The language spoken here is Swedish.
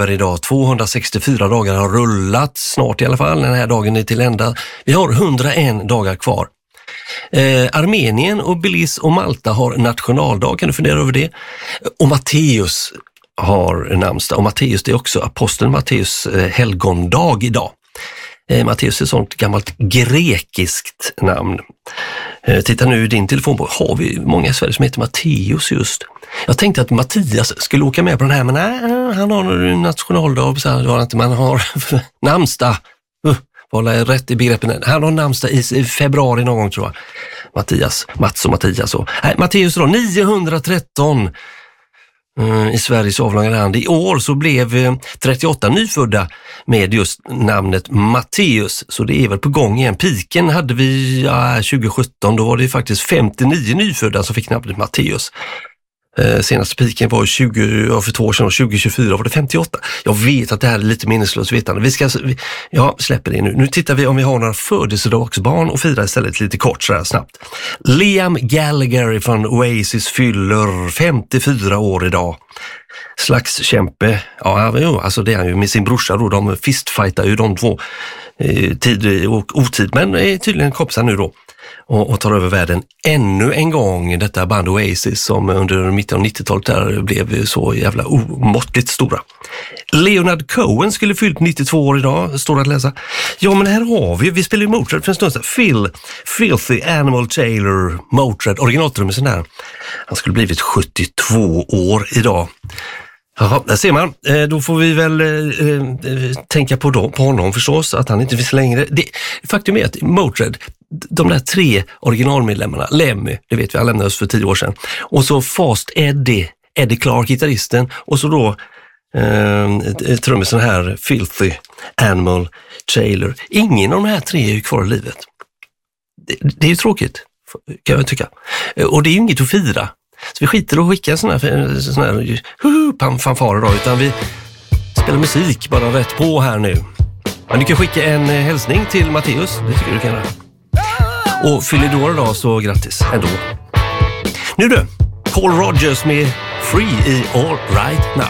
november idag. 264 dagar har rullat, snart i alla fall. Den här dagen är till ända. Vi har 101 dagar kvar. Armenien och Belize och Malta har nationaldag. Kan du fundera över det? Och Matteus har namnsdag. Och Matteus, det är också aposteln Matteus helgondag idag. Matteus är ett sånt gammalt grekiskt namn. Titta nu i din telefonbok. Har vi många i Sverige som heter Matteus just? Jag tänkte att Mattias skulle åka med på den här, men nej, han har en nationaldag. Så här, inte, man har namnsdag. Hålla rätt i begreppen. Han har namnsdag i februari någon gång, tror jag. Mats och Mattias. Nej, Matteus då, 913 i Sveriges avlånga land. I år så blev 38 nyfödda med just namnet Matteus. Så det är väl på gång igen. Piken hade vi 2017. Då var det faktiskt 59 nyfödda som fick namnet Matteus. Senaste piken var för 2 år sedan, och 2024 var det 58. Jag vet att det här är lite minneslöst vetande. Jag släpper det nu. Nu tittar vi om vi har några födelsedagsbarn och firar istället lite kort så här snabbt. Liam Gallagher från Oasis fyller 54 år idag. Slagskämpe. Ja, alltså det är han ju med sin brorsa då. De fistfightar ju de två tid och otid, men är tydligen kompisar nu då. Och tar över världen ännu en gång, detta band Oasis som under mitten av 90-talet där blev så jävla omåttligt stora. Leonard Cohen skulle fyllt 92 år idag, står det att läsa. Ja, men här har vi spelar ju Motörhead för en stund sedan. Filthy Animal Taylor, Motörhead, originaltrummisen där. Han skulle blivit 72 år idag. Ja, där ser man. Då får vi väl tänka på honom förstås, att han inte finns längre. Faktum är att Motörhead, de där 3 originalmedlemmarna, Lemmy, det vet vi, han lämnade oss för 10 år sedan. Och så Fast Eddie Clark, gitarristen, och så då trummisen här, Filthy Animal Taylor. Ingen av de här 3 är ju kvar i livet. Det är ju tråkigt, kan jag tycka. Och det är ju inget att fira. Så vi skiter och skickar sån här fanfarer då, utan vi spelar musik bara rätt på här nu. Men du kan skicka en hälsning till Matteus, det tycker du kan göra. Och fyller du år idag, så grattis ändå. Nu du, Paul Rodgers med Free i All Right Now.